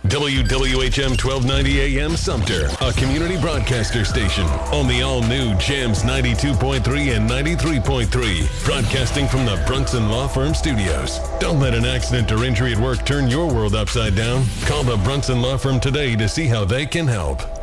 WWHM 1290 AM Sumter, a community broadcaster station on the all-new Jams 92.3 and 93.3, broadcasting from the Brunson Law Firm Studios. Don't let an accident or injury at work turn your world upside down. Call the Brunson Law Firm today to see how they can help.